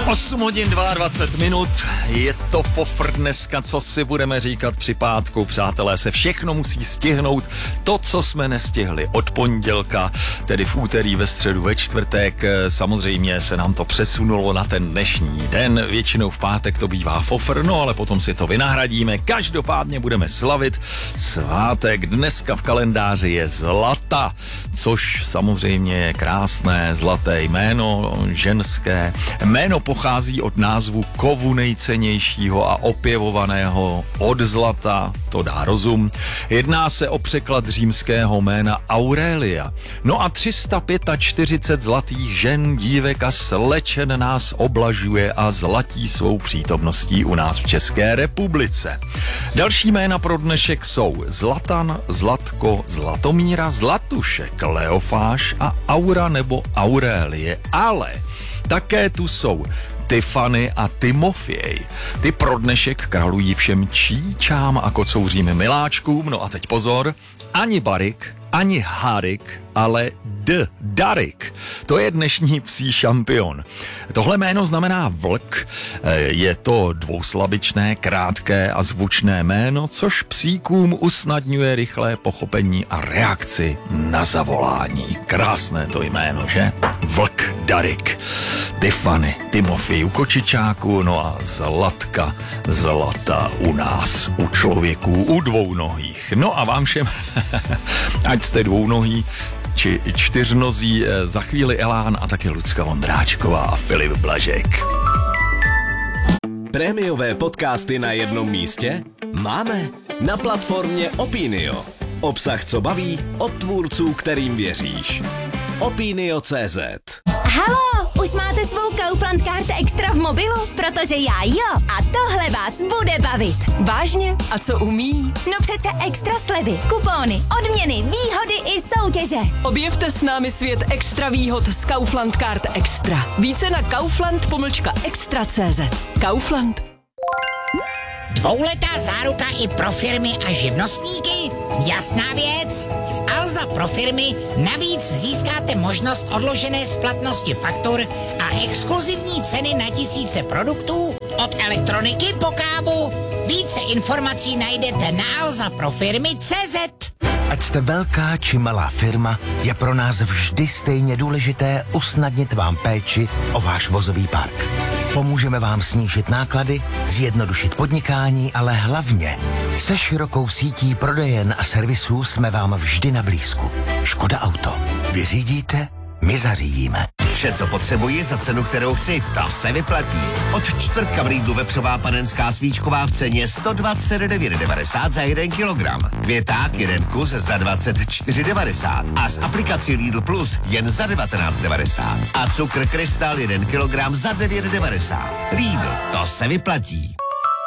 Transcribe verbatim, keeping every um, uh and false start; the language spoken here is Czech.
osm hodin dvacet dva minut, je to fofr dneska, co si budeme říkat při pátku, přátelé, se všechno musí stihnout, to, co jsme nestihli od pondělka, tedy v úterý, ve středu, ve čtvrtek, samozřejmě se nám to přesunulo na ten dnešní den, většinou v pátek to bývá fofr, no ale potom si to vynahradíme, každopádně budeme slavit svátek, dneska v kalendáři je Zlata, což samozřejmě je krásné, zlaté jméno, ženské, jméno pochází od názvu kovu nejcennějšího a opěvovaného od zlata, to dá rozum. Jedná se o překlad římského jména Aurelia. No a tři sta čtyřicet pět zlatých žen, dívek a slečen nás oblažuje a zlatí svou přítomností u nás v České republice. Další jména pro dnešek jsou Zlatan, Zlatko, Zlatomíra, Zlatušek, Leofáš a Aura nebo Aurelie. Ale také tu jsou Tiffany a Timofej. Ty pro dnešek králují všem číčám a kocouřím miláčkům. No a teď pozor, ani Barik, ani Harik, ale D. Darik. To je dnešní psí šampion. Tohle jméno znamená vlk. Je to dvouslabičné, krátké a zvučné jméno, což psíkům usnadňuje rychlé pochopení a reakci na zavolání. Krásné to jméno, že? Vlk Darik. Tiffany, Timofej u kočičáku, no a Zlatka, Zlata u nás, u člověků, u dvounohých. No a vám všem, ať jste dvounohý, či čtyřnozí, za chvíli Elán a taky Lucka Vondráčková a Filip Blažek. Prémiové podcasty na jednom místě? Máme na platformě Opinio. Obsah, co baví, od tvůrců, kterým věříš. Opinio tečka cé zet. Halo, už máte svou Kaufland Card Extra v mobilu? Protože já jo. A tohle vás bude bavit. Vážně? A co umí? No přece extra slevy, kupóny, odměny, výhody i soutěže. Objevte s námi svět extra výhod z Kaufland Card Extra. Více na kaufland pomlčka extra tečka cé zet. Kaufland. Dvouletá záruka i pro firmy a živnostníky? Jasná věc. Z Alza pro firmy navíc získáte možnost odložené splatnosti faktur a exkluzivní ceny na tisíce produktů od elektroniky po kávu. Více informací najdete na alza pro firmy tečka cé zet. Ať jste velká či malá firma, je pro nás vždy stejně důležité usnadnit vám péči o váš vozový park. Pomůžeme vám snížit náklady, zjednodušit podnikání, ale hlavně se širokou sítí prodejen a servisů jsme vám vždy na blízku. Škoda Auto. Vyřídíte, my zařídíme. Vše, co potřebuji za cenu, kterou chci, ta se vyplatí. Od čtvrtka v Lidlu vepřová panenská svíčková v ceně sto dvacet devět devadesát za jeden kilogram. Květák jeden kus za dvacet čtyři devadesát a z aplikací Lidl Plus jen za devatenáct devadesát. A cukr Krystal jeden kilogram za devět devadesát. Lidl, to se vyplatí.